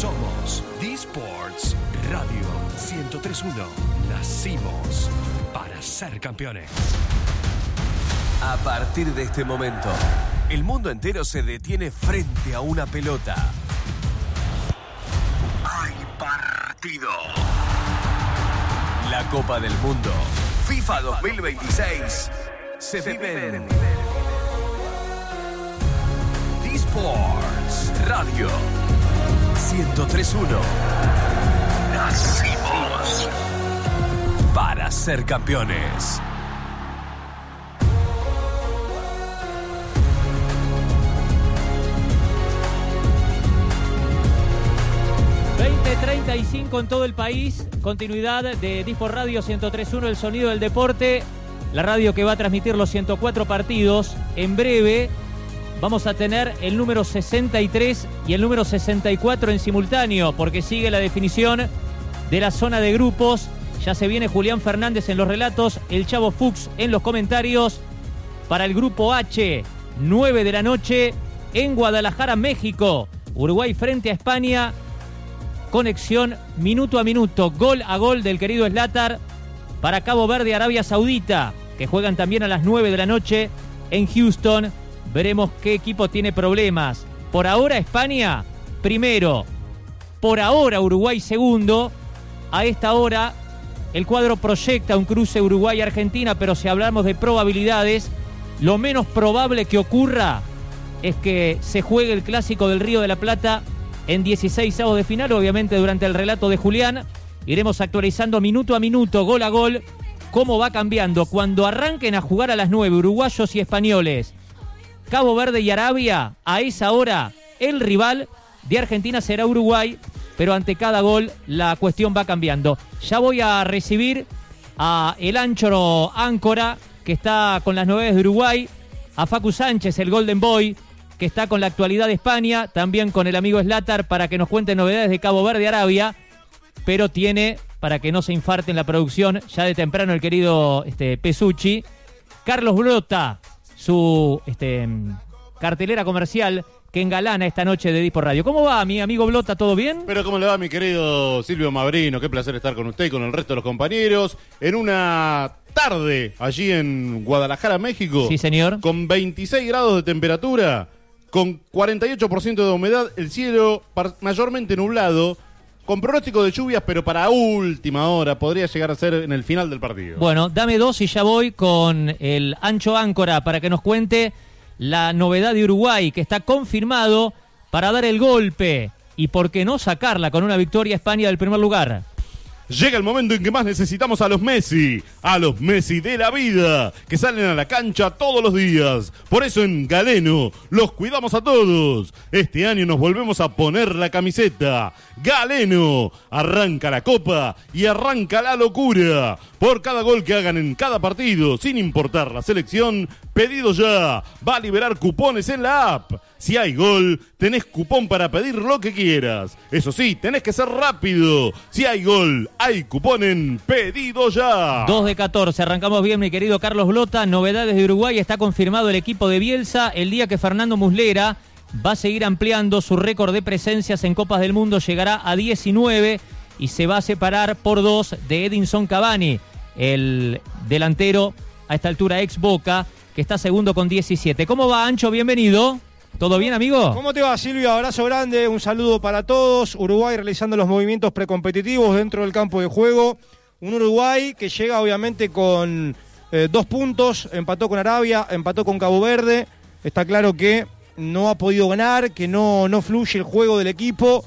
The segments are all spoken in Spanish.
Somos D-Sports Radio 103.1. Nacimos para ser campeones. A partir de este momento, el mundo entero se detiene frente a una pelota. Hay partido. La Copa del Mundo FIFA 2026 se vive en D-Sports Radio 103.1. Nacimos para ser campeones. .35 en todo el país, continuidad de D-Sports Radio 103.1, el sonido del deporte, la radio que va a transmitir los 104 partidos. En breve vamos a tener el número 63 y el número 64 en simultáneo, porque sigue la definición de la zona de grupos. Ya se viene Julián Fernández en los relatos, el Chavo Fuchs en los comentarios. Para el grupo H, 9 de la noche en Guadalajara, México. Uruguay frente a España. Conexión minuto a minuto, gol a gol del querido Zlatar para Cabo Verde, Arabia Saudita, que juegan también a las 9 de la noche en Houston. Veremos qué equipo tiene problemas. Por ahora España primero, por ahora Uruguay segundo. A esta hora el cuadro proyecta un cruce Uruguay-Argentina, pero si hablamos de probabilidades, lo menos probable que ocurra es que se juegue el clásico del Río de la Plata en 16avos de final. Obviamente durante el relato de Julián iremos actualizando minuto a minuto, gol a gol, cómo va cambiando. Cuando arranquen a jugar a las 9 uruguayos y españoles, Cabo Verde y Arabia, a esa hora el rival de Argentina será Uruguay, pero ante cada gol la cuestión va cambiando. Ya voy a recibir a el Anchor Áncora, que está con las novedades de Uruguay, a Facu Sánchez, el Golden Boy, que está con la actualidad de España, también con el amigo Zlatar para que nos cuente novedades de Cabo Verde, Arabia, pero tiene, para que no se infarte en la producción, ya de temprano el querido Pesucci, Carlos Blota, su cartelera comercial que engalana esta noche de D-Sports Radio. ¿Cómo va, mi amigo Blota? ¿Todo bien? Pero ¿cómo le va, mi querido Silvio Mabrino? Qué placer estar con usted y con el resto de los compañeros en una tarde allí en Guadalajara, México. Sí, señor. Con 26 grados de temperatura, con 48% de humedad, el cielo mayormente nublado, con pronóstico de lluvias, pero para última hora, podría llegar a ser en el final del partido. Bueno, dame dos y ya voy con el Ancho Áncora para que nos cuente la novedad de Uruguay, que está confirmado para dar el golpe y por qué no sacarla con una victoria a España del primer lugar. Llega el momento en que más necesitamos a los Messi de la vida, que salen a la cancha todos los días. Por eso en Galeno los cuidamos a todos. Este año nos volvemos a poner la camiseta. Galeno, arranca la copa y arranca la locura. Por cada gol que hagan en cada partido, sin importar la selección, pedido ya. Va a liberar cupones en la app. Si hay gol, tenés cupón para pedir lo que quieras. Eso sí, tenés que ser rápido. Si hay gol, hay cupón en Pedido Ya. 2 de 14, arrancamos bien, mi querido Carlos Blota. Novedades de Uruguay, está confirmado el equipo de Bielsa. El día que Fernando Muslera va a seguir ampliando su récord de presencias en Copas del Mundo, llegará a 19 y se va a separar por 2 de Edinson Cavani, el delantero a esta altura ex Boca, que está segundo con 17. ¿Cómo va, Ancho? Bienvenido. ¿Todo bien, amigo? ¿Cómo te va, Silvio? Abrazo grande, un saludo para todos. Uruguay realizando los movimientos precompetitivos dentro del campo de juego. Un Uruguay que llega obviamente con 2 puntos, empató con Arabia, empató con Cabo Verde. Está claro que no ha podido ganar, que no fluye el juego del equipo,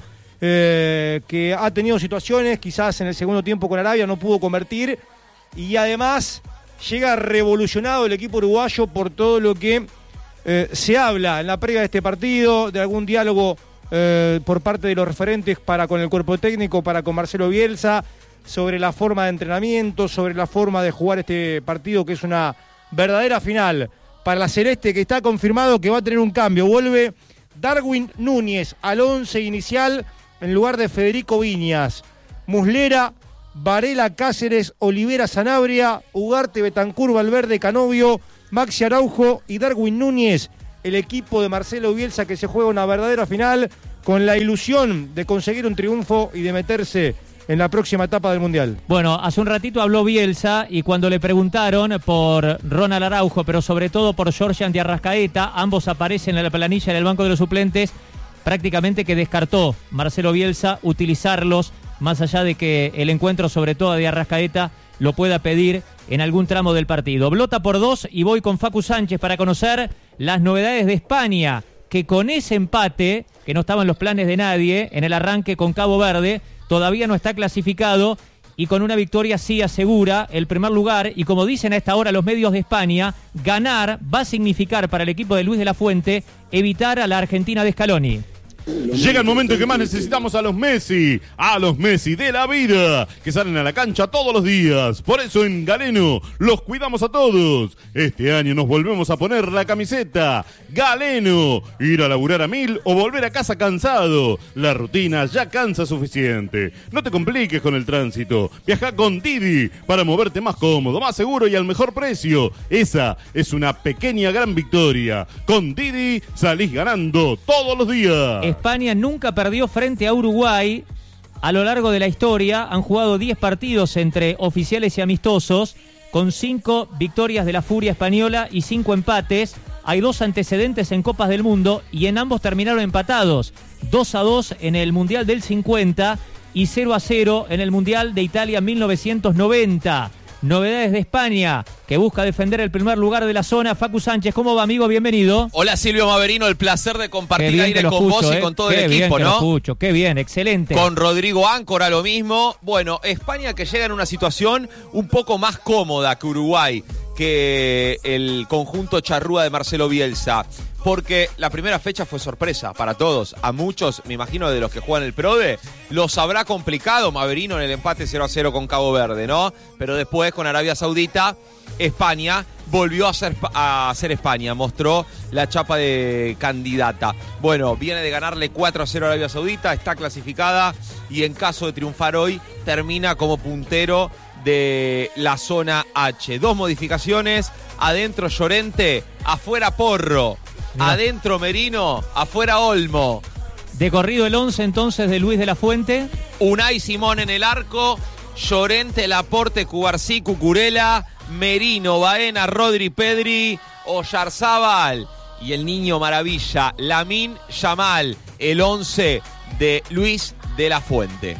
que ha tenido situaciones, quizás en el segundo tiempo con Arabia no pudo convertir. Y además llega revolucionado el equipo uruguayo por todo lo que se habla en la previa de este partido, de algún diálogo por parte de los referentes para con el cuerpo técnico, para con Marcelo Bielsa, sobre la forma de entrenamiento, sobre la forma de jugar este partido, que es una verdadera final para la Celeste, que está confirmado que va a tener un cambio. Vuelve Darwin Núñez al 11 inicial en lugar de Federico Viñas. Muslera, Varela, Cáceres, Olivera, Sanabria, Ugarte, Betancur, Valverde, Canovio, Maxi Araujo y Darwin Núñez. El equipo de Marcelo Bielsa, que se juega una verdadera final con la ilusión de conseguir un triunfo y de meterse en la próxima etapa del Mundial. Bueno, hace un ratito habló Bielsa y cuando le preguntaron por Ronald Araujo, pero sobre todo por Georgian de Arrascaeta, ambos aparecen en la planilla en el banco de los suplentes, prácticamente que descartó Marcelo Bielsa utilizarlos, más allá de que el encuentro sobre todo de Arrascaeta lo pueda pedir en algún tramo del partido. Blota por 2 y voy con Facu Sánchez para conocer las novedades de España, que con ese empate, que no estaba en los planes de nadie, en el arranque con Cabo Verde, todavía no está clasificado y con una victoria sí asegura el primer lugar. Y como dicen a esta hora los medios de España, ganar va a significar para el equipo de Luis de la Fuente evitar a la Argentina de Scaloni. Llega el momento en que más necesitamos a los Messi de la vida, que salen a la cancha todos los días. Por eso en Galeno los cuidamos a todos. Este año nos volvemos a poner la camiseta. Galeno, ir a laburar a 1000 o volver a casa cansado. La rutina ya cansa suficiente. No te compliques con el tránsito. Viaja con Didi para moverte más cómodo, más seguro y al mejor precio. Esa es una pequeña gran victoria. Con Didi salís ganando todos los días. España nunca perdió frente a Uruguay a lo largo de la historia. Han jugado 10 partidos entre oficiales y amistosos, con 5 victorias de la Furia española y 5 empates. Hay 2 antecedentes en Copas del Mundo y en ambos terminaron empatados. 2-2 en el Mundial del 50 y 0-0 en el Mundial de Italia 1990. Novedades de España, que busca defender el primer lugar de la zona. Facu Sánchez, ¿cómo va, amigo? Bienvenido. Hola, Silvio Maverino, el placer de compartir aire con vos y con todo el equipo, ¿no? Lo escucho, qué bien, excelente. Con Rodrigo Áncora lo mismo. Bueno, España que llega en una situación un poco más cómoda que Uruguay, que el conjunto charrúa de Marcelo Bielsa. Porque la primera fecha fue sorpresa para todos. A muchos, me imagino, de los que juegan el PRODE, los habrá complicado Maverino en el empate 0-0 con Cabo Verde, ¿no? Pero después, con Arabia Saudita, España volvió a ser España. Mostró la chapa de candidata. Bueno, viene de ganarle 4-0 a Arabia Saudita, está clasificada y en caso de triunfar hoy, termina como puntero de la zona H. 2 modificaciones, adentro Llorente, afuera Porro. Adentro Merino, afuera Olmo. De corrido el 11 entonces de Luis de la Fuente. Unai Simón en el arco, Llorente, Laporte, Cubarsí, Cucurella, Merino, Baena, Rodri, Pedri, Oyarzábal y el niño maravilla, Lamine Yamal, el 11 de Luis de la Fuente.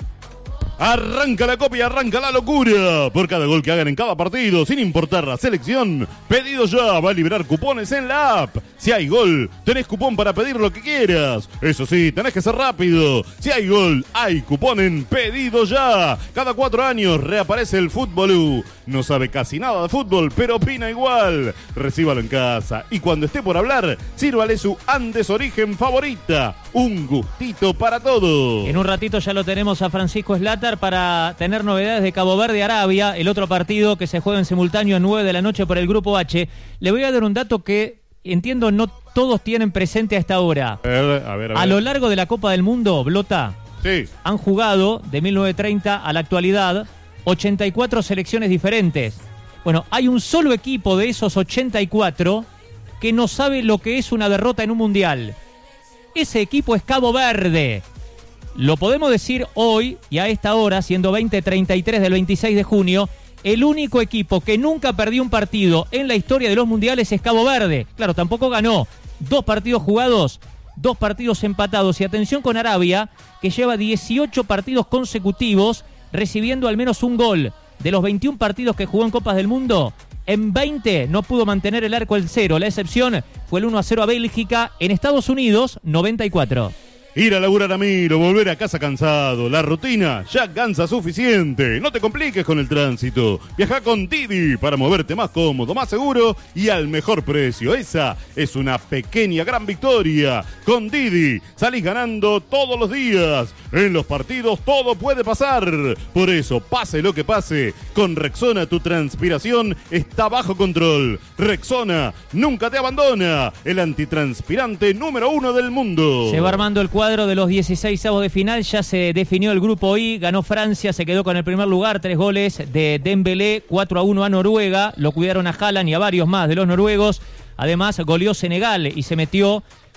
Arranca la copa y arranca la locura. Por cada gol que hagan en cada partido, sin importar la selección, Pedido Ya va a liberar cupones en la app. Si hay gol, tenés cupón para pedir lo que quieras. Eso sí, tenés que ser rápido. Si hay gol, hay cupón en Pedido Ya. Cada 4 años reaparece el Fútbolú. No sabe casi nada de fútbol, pero opina igual. Recíbalo en casa y cuando esté por hablar, sírvale su Andes Origen favorita. Un gustito para todos. En un ratito ya lo tenemos a Francisco Slater para tener novedades de Cabo Verde Arabia, el otro partido que se juega en simultáneo a 9 de la noche por el Grupo H. Le voy a dar un dato que entiendo no todos tienen presente a esta hora. A ver. A lo largo de la Copa del Mundo, Blota, sí, han jugado de 1930 a la actualidad 84 selecciones diferentes. Bueno, hay un solo equipo de esos 84 que no sabe lo que es una derrota en un mundial. Ese equipo es Cabo Verde. Lo podemos decir hoy y a esta hora, siendo 20:33 del 26 de junio, el único equipo que nunca perdió un partido en la historia de los mundiales es Cabo Verde. Claro, tampoco ganó. 2 partidos jugados, 2 partidos empatados. Y atención con Arabia, que lleva 18 partidos consecutivos recibiendo al menos un gol. De los 21 partidos que jugó en Copas del Mundo, en 20 no pudo mantener el arco en 0. La excepción fue el 1-0 a Bélgica. En Estados Unidos, 94. Ir a laburar a 1000 o volver a casa cansado. La rutina ya cansa suficiente. No te compliques con el tránsito. Viaja con Didi para moverte más cómodo, más seguro y al mejor precio. Esa es una pequeña gran victoria. Con Didi salís ganando todos los días. En los partidos todo puede pasar. Por eso, pase lo que pase, con Rexona tu transpiración está bajo control. Rexona nunca te abandona. El antitranspirante número 1 del mundo. Se va armando el cuadro de los 16avos de final. Ya se definió el grupo I, ganó Francia, se quedó con el primer lugar, 3 goles de Dembélé, 4-1 a Noruega, lo cuidaron a Haaland y a varios más de los noruegos. Además goleó Senegal y se metió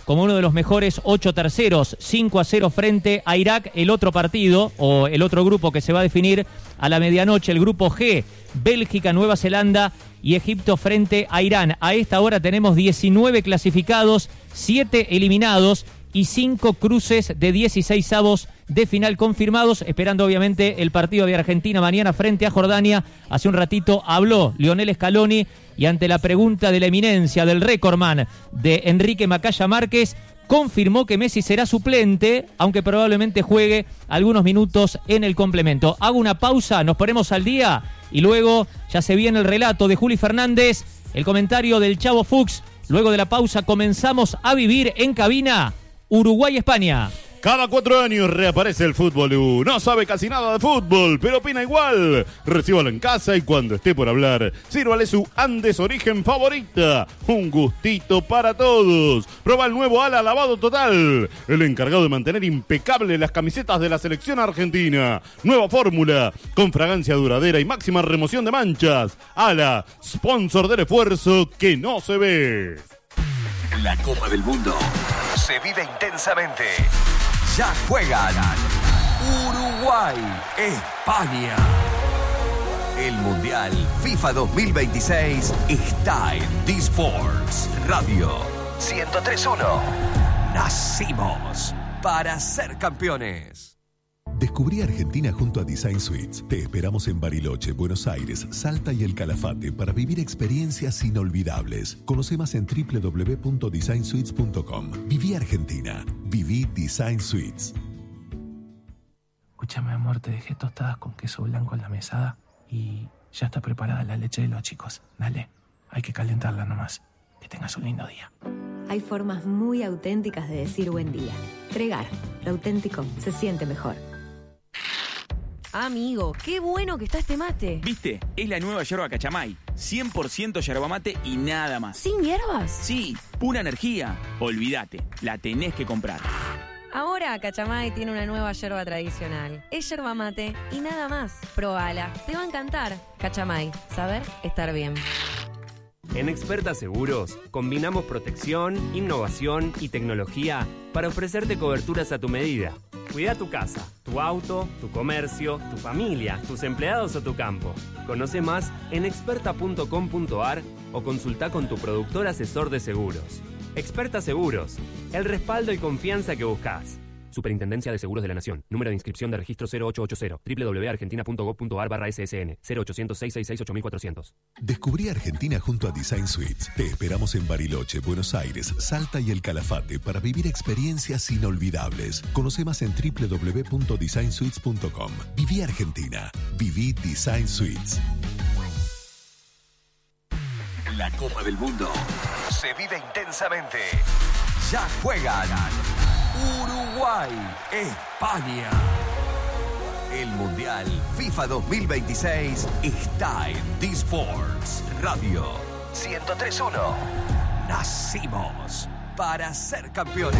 como uno de los mejores 8 terceros, 5-0 frente a Irak, el otro partido, o el otro grupo que se va a definir a la medianoche, el grupo G, Bélgica, Nueva Zelanda y Egipto frente a Irán. A esta hora tenemos 19 clasificados, 7 eliminados y 5 cruces de 16avos de final confirmados, esperando obviamente el partido de Argentina mañana frente a Jordania. Hace un ratito habló Lionel Scaloni y ante la pregunta de la eminencia del récordman de Enrique Macaya Márquez, confirmó que Messi será suplente, aunque probablemente juegue algunos minutos en el complemento. Hago una pausa, nos ponemos al día y luego ya se viene el relato de Juli Fernández, el comentario del Chavo Fuchs. Luego de la pausa comenzamos a vivir en cabina Uruguay-España. Cada 4 años reaparece el Fútbol. No sabe casi nada de fútbol, pero opina igual. Recíbalo en casa y cuando esté por hablar, sírvale su Andes Origen favorita. Un gustito para todos. Prueba el nuevo Ala Lavado Total, el encargado de mantener impecable las camisetas de la selección argentina. Nueva fórmula, con fragancia duradera y máxima remoción de manchas. Ala, sponsor del esfuerzo que no se ve. La Copa del Mundo se vive intensamente. Ya juegan Uruguay, España. El Mundial FIFA 2026 está en D-Sports Radio 103.1. Nacimos para ser campeones. Descubrí Argentina junto a Design Suites. Te esperamos en Bariloche, Buenos Aires, Salta y El Calafate para vivir experiencias inolvidables. Conoce más en www.designsuites.com. Viví Argentina. Viví Design Suites. Escúchame, amor, te dejé tostadas con queso blanco en la mesada y ya está preparada la leche de los chicos. Dale, hay que calentarla nomás. Que tengas un lindo día. Hay formas muy auténticas de decir buen día. Tregar, lo auténtico se siente mejor. Amigo, qué bueno que está este mate. ¿Viste? Es la nueva yerba Cachamay. 100% yerba mate y nada más. ¿Sin hierbas? Sí, pura energía. Olvídate, la tenés que comprar. Ahora Cachamay tiene una nueva yerba tradicional. Es yerba mate y nada más. Probala, te va a encantar. Cachamay, saber estar bien. En Experta Seguros, combinamos protección, innovación y tecnología para ofrecerte coberturas a tu medida. Cuida tu casa, tu auto, tu comercio, tu familia, tus empleados o tu campo. Conoce más en experta.com.ar o consulta con tu productor asesor de seguros. Experta Seguros, el respaldo y confianza que buscas. Superintendencia de Seguros de la Nación. Número de inscripción de registro 0880. www.argentina.gov.ar/ssn. 0800-666-8400. Descubrí Argentina junto a Design Suites. Te esperamos en Bariloche, Buenos Aires, Salta y El Calafate para vivir experiencias inolvidables. Conoce más en www.designsuites.com. Viví Argentina. Viví Design Suites. La Copa del Mundo se vive intensamente. Ya juegan Uruguay, España. El Mundial FIFA 2026 está en D-Sports Radio 103.1. Nacimos para ser campeones.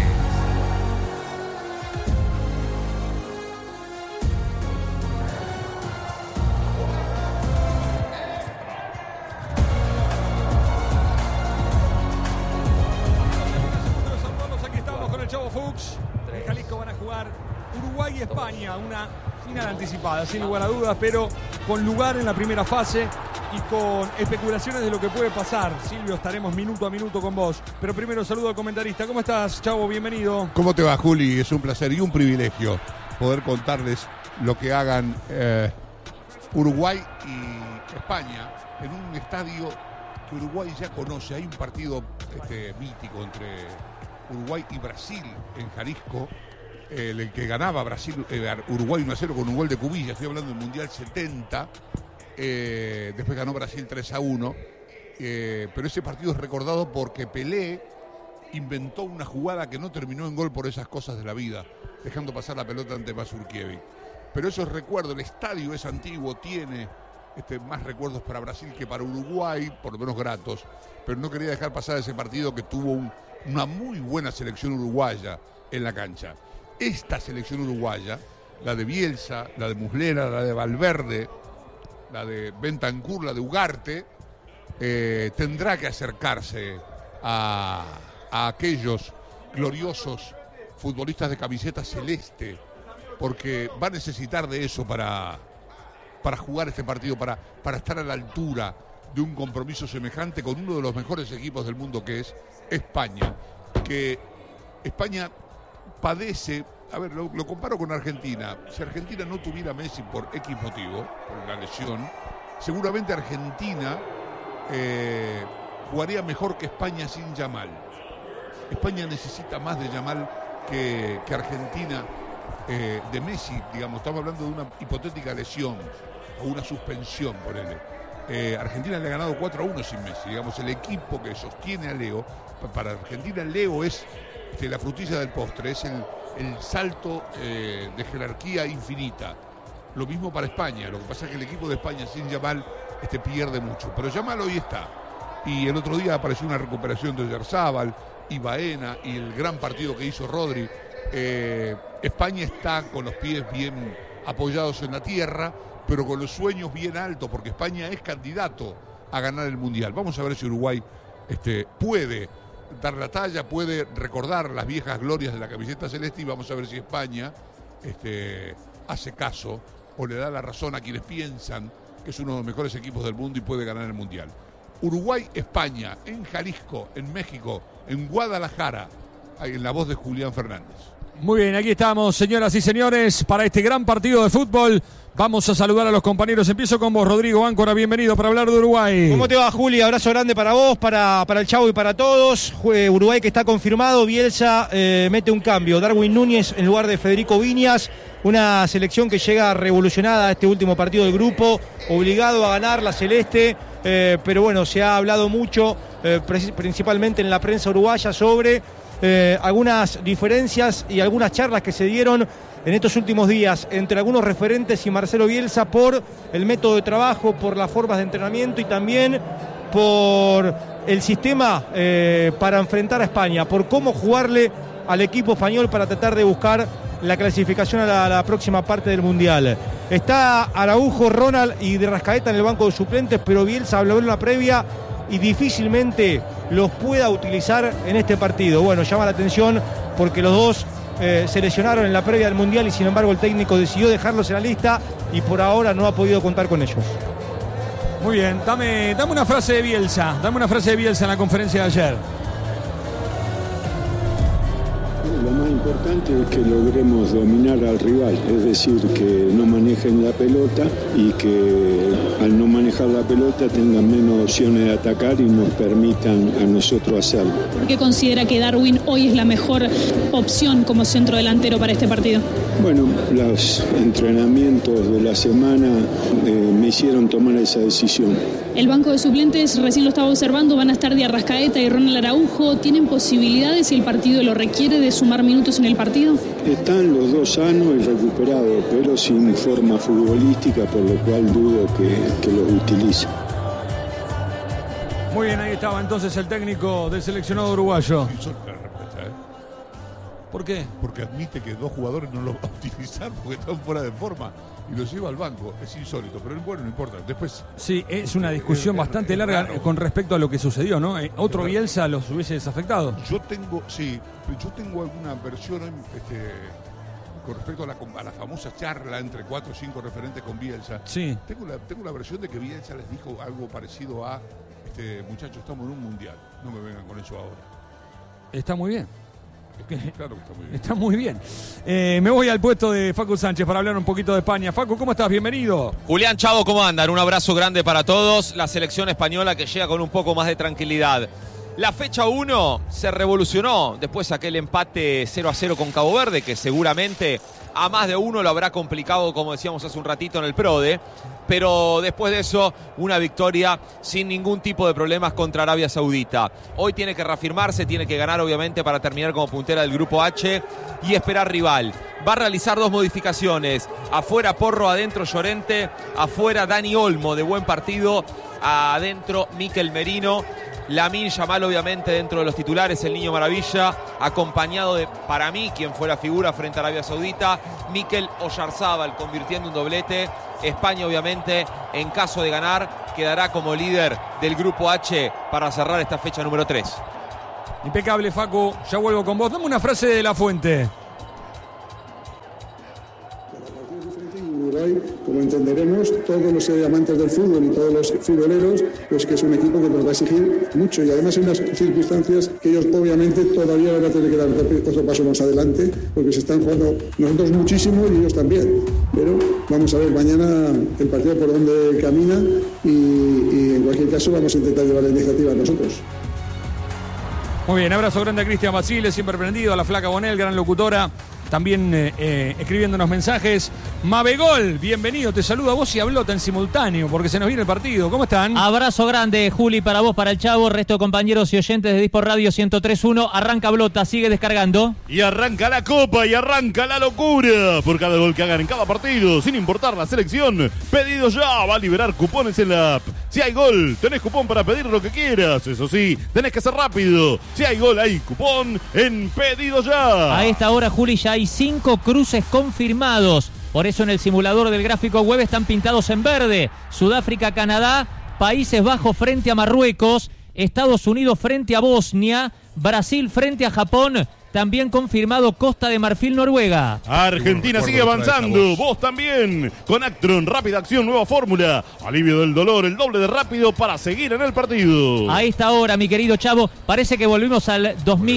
Chavo Fuchs, en Jalisco van a jugar Uruguay y España, una final anticipada, sin lugar a dudas, pero con lugar en la primera fase y con especulaciones de lo que puede pasar. Silvio, estaremos minuto a minuto con vos, pero primero saludo al comentarista. ¿Cómo estás, Chavo? Bienvenido. ¿Cómo te va, Juli? Es un placer y un privilegio poder contarles lo que hagan Uruguay y España en un estadio que Uruguay ya conoce. Hay un partido mítico entre Uruguay y Brasil en Jalisco, el que ganaba Uruguay 1-0 con un gol de Cubilla. Estoy hablando del Mundial 70. Después ganó Brasil 3-1. Pero ese partido es recordado porque Pelé inventó una jugada que no terminó en gol por esas cosas de la vida, dejando pasar la pelota ante Mazurkiewicz. Pero esos recuerdos, el estadio es antiguo, tiene más recuerdos para Brasil que para Uruguay, por lo menos gratos. Pero no quería dejar pasar ese partido que tuvo una muy buena selección uruguaya en la cancha. Esta selección uruguaya, la de Bielsa, la de Muslera, la de Valverde, la de Bentancur, la de Ugarte, tendrá que acercarse a aquellos gloriosos futbolistas de camiseta celeste, porque va a necesitar de eso para jugar este partido, para estar a la altura de un compromiso semejante con uno de los mejores equipos del mundo, que es España. Que España padece, a ver, lo comparo con Argentina. Si Argentina no tuviera a Messi por X motivo, por la lesión, seguramente Argentina jugaría mejor que España sin Yamal. España necesita más de Yamal que Argentina de Messi, digamos. Estamos hablando de una hipotética lesión o una suspensión, ponele. Argentina le ha ganado 4-1 sin Messi, digamos. El equipo que sostiene a Leo, para Argentina Leo es la frutilla del postre, es el salto de jerarquía infinita. Lo mismo para España. Lo que pasa es que el equipo de España sin Yamal pierde mucho, pero Yamal hoy está, y el otro día apareció una recuperación de Oyarzabal y Baena y el gran partido que hizo Rodri. España está con los pies bien apoyados en la tierra, pero con los sueños bien altos, porque España es candidato a ganar el Mundial. Vamos a ver si Uruguay puede dar la talla, puede recordar las viejas glorias de la camiseta celeste, y vamos a ver si España hace caso o le da la razón a quienes piensan que es uno de los mejores equipos del mundo y puede ganar el Mundial. Uruguay-España, en Jalisco, en México, en Guadalajara, en la voz de Julián Fernández. Muy bien, aquí estamos, señoras y señores, para este gran partido de fútbol. Vamos a saludar a los compañeros. Empiezo con vos, Rodrigo Áncora, bienvenido para hablar de Uruguay. ¿Cómo te va, Juli? Abrazo grande para vos, para el Chavo y para todos. Uruguay que está confirmado, Bielsa mete un cambio. Darwin Núñez en lugar de Federico Viñas. Una selección que llega revolucionada a este último partido del grupo, obligado a ganar la celeste, pero bueno, se ha hablado mucho, principalmente en la prensa uruguaya, sobre algunas diferencias y algunas charlas que se dieron en estos últimos días entre algunos referentes y Marcelo Bielsa por el método de trabajo, por las formas de entrenamiento y también por el sistema para enfrentar a España, por cómo jugarle al equipo español para tratar de buscar la clasificación a la próxima parte del Mundial. Está Araujo, Ronald y de Rascaeta en el banco de suplentes, pero Bielsa habló en la previa y difícilmente los pueda utilizar en este partido. Bueno, llama la atención porque los dos se lesionaron en la previa del Mundial y sin embargo el técnico decidió dejarlos en la lista y por ahora no ha podido contar con ellos. Muy bien, dame una frase de Bielsa, en la conferencia de ayer. Lo más importante es que logremos dominar al rival, es decir, que no manejen la pelota y que al no manejar la pelota tengan menos opciones de atacar y nos permitan a nosotros hacerlo. ¿Por qué considera que Darwin hoy es la mejor opción como centro delantero para este partido? Bueno, los entrenamientos de la semana me hicieron tomar esa decisión. El banco de suplentes, recién lo estaba observando, van a estar de Arrascaeta y Ronald Araujo. ¿Tienen posibilidades si el partido lo requiere de sumar minutos en el partido? Están los dos sanos y recuperados, pero sin forma futbolística, por lo cual dudo que los utilice. Muy bien, ahí estaba entonces el técnico del seleccionado uruguayo. ¿Por qué? Porque admite que dos jugadores no los va a utilizar porque están fuera de forma y los lleva al banco. Es insólito, pero bueno, no importa. Después. Sí, es una discusión bastante larga raro con respecto a lo que sucedió, ¿no? Otro Bielsa los hubiese desafectado. Yo tengo alguna versión con respecto a la famosa charla entre 4 o 5 referentes con Bielsa. Sí. Tengo la versión de que Bielsa les dijo algo parecido a muchachos, estamos en un mundial. No me vengan con eso ahora. Está muy bien. Claro que está muy bien. Está muy bien. Me voy al puesto de Facu Sánchez para hablar un poquito de España. Facu, ¿cómo estás? Bienvenido. Julián, Chavo, ¿cómo andan? Un abrazo grande para todos. La selección española que llega con un poco más de tranquilidad. La fecha 1 se revolucionó después de aquel empate 0-0 con Cabo Verde, que seguramente a más de uno lo habrá complicado, como decíamos hace un ratito en el PRODE. Pero después de eso, una victoria sin ningún tipo de problemas contra Arabia Saudita. Hoy tiene que reafirmarse, tiene que ganar obviamente para terminar como puntera del grupo H y esperar rival. Va a realizar 2 modificaciones. Afuera Porro, adentro Llorente. Afuera Dani Olmo, de buen partido. Adentro Mikel Merino. Lamine Yamal obviamente dentro de los titulares, el Niño Maravilla, acompañado de, para mí, quien fue la figura frente a Arabia Saudita, Mikel Oyarzabal convirtiendo un doblete. España obviamente, en caso de ganar, quedará como líder del grupo H para cerrar esta fecha número 3. Impecable, Facu. Ya vuelvo con vos. Dame una frase de La Fuente. Uruguay, como entenderemos, todos los amantes del fútbol y todos los futboleros, pues que es un equipo que nos va a exigir mucho y además en unas circunstancias que ellos obviamente todavía van a tener que dar otro paso más adelante porque se están jugando nosotros muchísimo y ellos también. Pero vamos a ver mañana el partido por dónde camina y en cualquier caso vamos a intentar llevar la iniciativa nosotros. Muy bien, abrazo grande a Cristian Basile, siempre prendido, a la flaca Bonel, gran locutora, también escribiéndonos mensajes. Mabegol, bienvenido, te saludo a vos y a Blota en simultáneo, porque se nos viene el partido. ¿Cómo están? Abrazo grande, Juli, para vos, para el Chavo, resto de compañeros y oyentes de Disport Radio 103.1. Arranca Blota, sigue descargando. Y arranca la Copa y arranca la locura. Por cada gol que hagan en cada partido, sin importar la selección, Pedido Ya va a liberar cupones en la app. Si hay gol, tenés cupón para pedir lo que quieras. Eso sí, tenés que ser rápido. Si hay gol, hay cupón en Pedido Ya. A esta hora, Juli, ya hay 5 cruces confirmados. Por eso en el simulador del gráfico web están pintados en verde. Sudáfrica, Canadá, Países Bajos frente a Marruecos, Estados Unidos frente a Bosnia, Brasil frente a Japón. También confirmado Costa de Marfil, Noruega. Argentina sigue avanzando, vos también. Con Actron, rápida acción, nueva fórmula. Alivio del dolor, el doble de rápido para seguir en el partido. A esta hora, mi querido Chavo, parece que volvimos al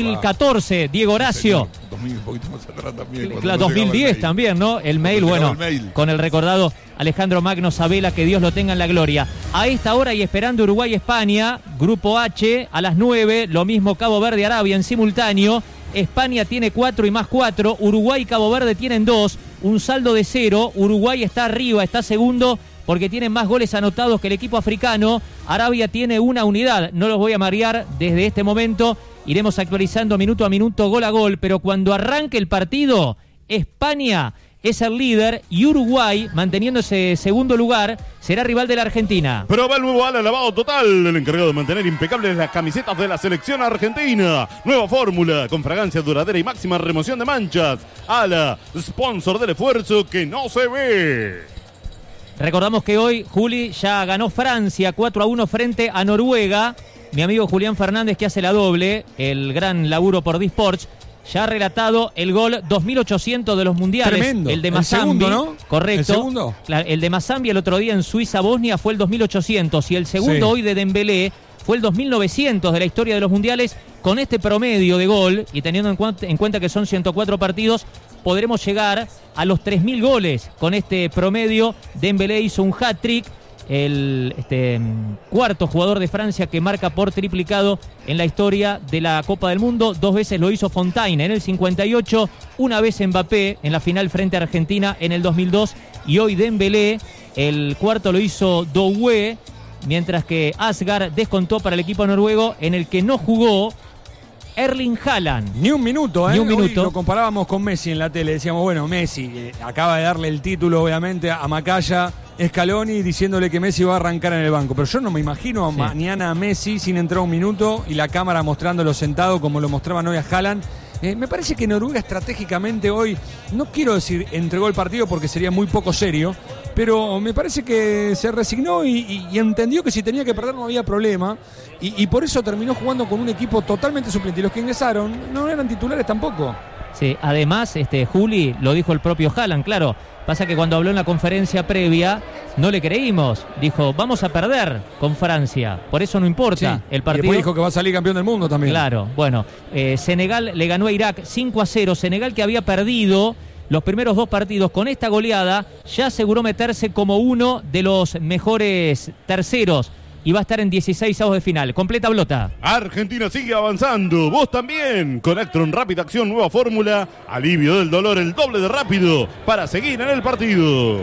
2014. Diego Horacio. 2000, un poquito más atrás también. Claro, 2010 también, ¿no? El mail, bueno, con el recordado Alejandro Magno Sabela, que Dios lo tenga en la gloria. A esta hora y esperando Uruguay-España, Grupo H, a las 9, lo mismo Cabo Verde-Arabia en simultáneo. España tiene 4 y más 4, Uruguay y Cabo Verde tienen 2, un saldo de 0, Uruguay está arriba, está segundo porque tienen más goles anotados que el equipo africano, Arabia tiene una unidad, no los voy a marear desde este momento, iremos actualizando minuto a minuto, gol a gol, pero cuando arranque el partido, España es el líder y Uruguay, manteniendo ese segundo lugar, será rival de la Argentina. Proba el nuevo ala lavado total, el encargado de mantener impecables las camisetas de la selección argentina. Nueva fórmula, con fragancia duradera y máxima remoción de manchas. Ala, sponsor del esfuerzo que no se ve. Recordamos que hoy, Juli, ya ganó Francia 4-1 frente a Noruega. Mi amigo Julián Fernández, que hace la doble, el gran laburo por Disports, ya ha relatado el gol 2800 de los mundiales. Tremendo. El de Mazambi, el segundo, ¿no? Correcto. ¿El segundo? Claro, el de Mazambi el otro día en Suiza-Bosnia fue el 2800 y el segundo hoy de Dembélé fue el 2900 de la historia de los mundiales. Con este promedio de gol y teniendo en cuenta que son 104 partidos, podremos llegar a los 3000 goles. Con este promedio, Dembélé hizo un hat-trick. El cuarto jugador de Francia que marca por triplicado en la historia de la Copa del Mundo. 2 veces lo hizo Fontaine en el 58, una vez Mbappé en la final frente a Argentina en el 2002 y hoy Dembélé, el cuarto lo hizo Doué, mientras que Asgard descontó para el equipo noruego en el que no jugó Erling Haaland. Ni un minuto, ¿eh? Ni un minuto. Hoy lo comparábamos con Messi en la tele. Decíamos, bueno, Messi acaba de darle el título, obviamente, a Macaya Scaloni, diciéndole que Messi va a arrancar en el banco. Pero yo no me imagino mañana a Messi sin entrar un minuto y la cámara mostrándolo sentado como lo mostraban hoy a Haaland. Me parece que Noruega estratégicamente hoy, no quiero decir entregó el partido porque sería muy poco serio, pero me parece que se resignó y entendió que si tenía que perder no había problema y por eso terminó jugando con un equipo totalmente suplente. Y los que ingresaron no eran titulares tampoco. Sí, además, Juli, lo dijo el propio Haaland, claro. Pasa que cuando habló en la conferencia previa, no le creímos. Dijo, vamos a perder con Francia. Por eso no importa el partido. Y después dijo que va a salir campeón del mundo también. Claro, bueno. Senegal le ganó a Irak 5-0. Senegal, que había perdido los primeros 2 partidos con esta goleada, ya aseguró meterse como uno de los mejores terceros. Y va a estar en 16avos de final. Completa Blota. Argentina sigue avanzando. Vos también. Con Actron, rápida acción, nueva fórmula. Alivio del dolor, el doble de rápido para seguir en el partido.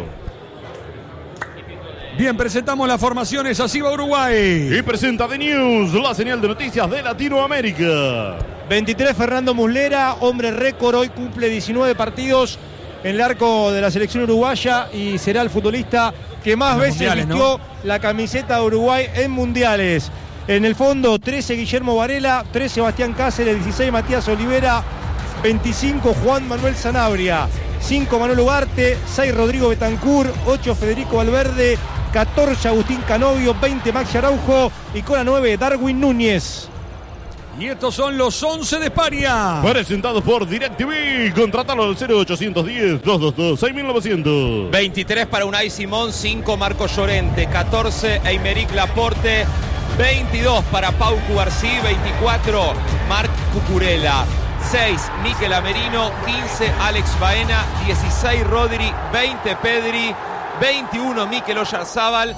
Bien, presentamos las formaciones. Así va Uruguay. Y presenta The News, la señal de noticias de Latinoamérica. 23 Fernando Muslera, hombre récord. Hoy cumple 19 partidos en el arco de la selección uruguaya y será el futbolista que más veces vistió la camiseta de Uruguay en mundiales. En el fondo, 13 Guillermo Varela, 13 Sebastián Cáceres, 16 Matías Olivera, 25 Juan Manuel Sanabria, 5 Manuel Ugarte, 6 Rodrigo Betancur, 8 Federico Valverde, 14 Agustín Canovio, 20 Maxi Araujo y con la 9 Darwin Núñez. Y estos son los 11 de España. Presentados por DirecTV. Contratalo al 0810-222-6900. 23 para Unai Simón, 5 Marco Llorente, 14 Aymeric Laporte, 22 para Pau Cubarsí, 24 Marc Cucurella, 6 Mikel Amerino, 15 Alex Baena, 16 Rodri, 20 Pedri, 21 Mikel Oyarzábal,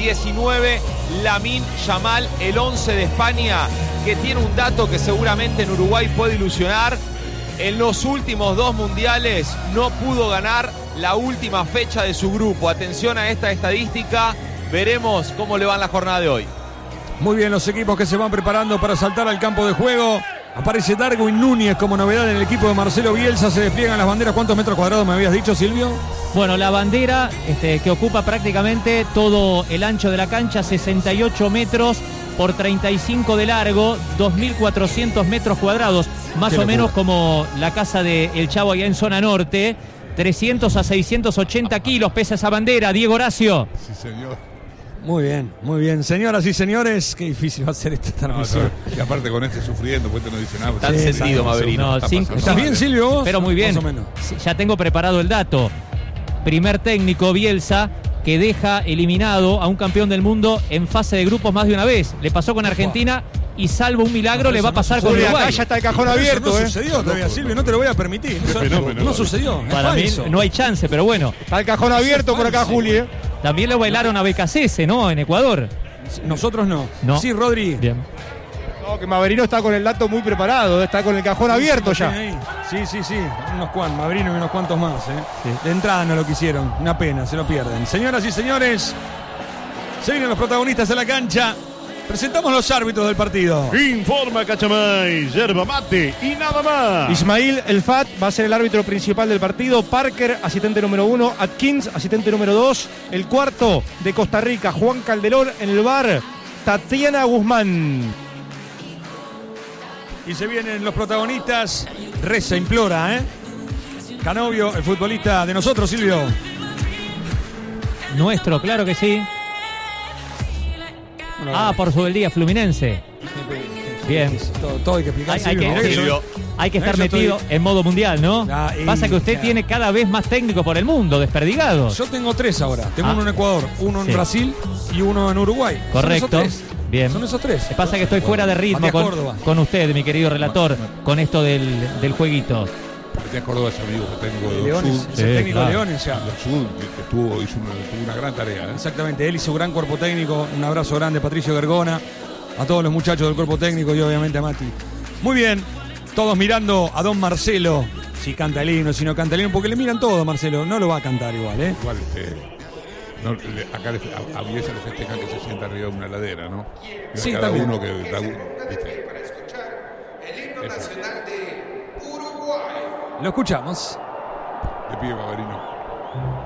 19 Lamine Yamal, el 11 de España, que tiene un dato que seguramente en Uruguay puede ilusionar. En los últimos 2 mundiales no pudo ganar la última fecha de su grupo. Atención a esta estadística, veremos cómo le va en la jornada de hoy. Muy bien, los equipos que se van preparando para saltar al campo de juego. Aparece Darwin Núñez como novedad en el equipo de Marcelo Bielsa. Se despliegan las banderas. ¿Cuántos metros cuadrados me habías dicho, Silvio? Bueno, la bandera que ocupa prácticamente todo el ancho de la cancha, 68 metros por 35 de largo, 2.400 metros cuadrados, más o menos como la casa de El Chavo allá en zona norte. 300 a 680 kilos pesa esa bandera, Diego Horacio. Sí, señor. Muy bien. Señoras y señores, qué difícil va a ser esta transmisión. Y aparte con este sufriendo, pues no dice nada. Tan sentido, Maverino. ¿Estás bien, Silvio? ¿Vos? Pero muy bien. Más o menos. Ya tengo preparado el dato. Primer técnico, Bielsa, que deja eliminado a un campeón del mundo en fase de grupos más de una vez. Le pasó con Argentina y salvo un milagro le va a pasar con Uruguay. Acá ya está el cajón abierto. No sucedió todavía, Silvio, no te lo voy a permitir. No sucedió. Para mí no hay chance, pero bueno. Está el cajón abierto por acá, Juli. También le bailaron a BKCS, ¿no? En Ecuador. Nosotros no. Sí, Rodri. Bien. No, que Maverino está con el dato muy preparado, está con el cajón abierto ya. Sí. Maverino y unos cuantos más. Sí. De entrada no lo quisieron. Una pena, se lo pierden. Señoras y señores, se vienen los protagonistas a la cancha. Presentamos los árbitros del partido. Informa Cachamay, yerba mate y nada más. Ismail El Fat va a ser el árbitro principal del partido. Parker, asistente número 1. Atkins, asistente número 2. El cuarto de Costa Rica, Juan Calderón. En el bar, Tatiana Guzmán. Y se vienen los protagonistas. Reza, implora, Canovio, el futbolista de nosotros, Silvio. Nuestro, claro que sí. Por su del día, Fluminense. Bien. Todo hay que explicar. Hay que estar metido en modo mundial, ¿no? Pasa que usted tiene cada vez más técnicos por el mundo, desperdigados. Yo tengo 3 ahora. Tengo uno en Ecuador, uno en Brasil y uno en Uruguay. Correcto. Son esos 3. Bien. Son esos 3. Pasa que estoy fuera de ritmo con usted, mi querido relator, con esto del jueguito. Te acordás, amigo, que técnico de Leones, Sud. es el técnico de Leones ya. Sud, que hizo una gran tarea. Exactamente, él hizo un gran cuerpo técnico. Un abrazo grande a Patricio Gergona, a todos los muchachos del cuerpo técnico y obviamente a Mati. Muy bien, todos mirando a don Marcelo. Si canta el himno, si no canta el himno, porque le miran todo, Marcelo. No lo va a cantar igual, Igual, acá a Bielsa le festejan que se sienta arriba de una ladera, ¿no? Y sí, cada también. uno que... Lo escuchamos. De pie, Maverino.